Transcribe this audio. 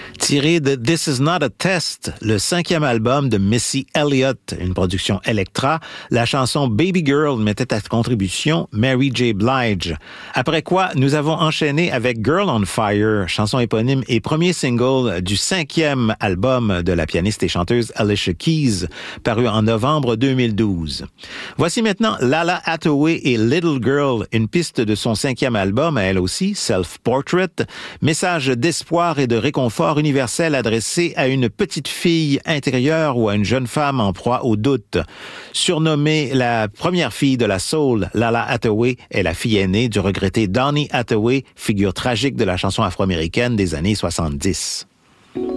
Tiré de This Is Not a Test, le 5e album de Missy Elliott, une production Elektra, la chanson Baby Girl mettait à contribution Mary J. Blige. Après quoi, nous avons enchaîné avec Girl on Fire, chanson éponyme et premier single du 5e album de la pianiste et chanteuse Alicia Keys, paru en novembre 2012. Voici maintenant Lala Hathaway et Little Girl, une piste de son 5e album, à elle aussi, Self-Portrait, message d'espoir et de réconfort universel adressé à une petite fille intérieure ou à une jeune femme en proie au doute. Surnommée la première fille de la soul, Lala Hathaway est la fille aînée du regretté Donny Hathaway, figure tragique de la chanson afro-américaine des années 70.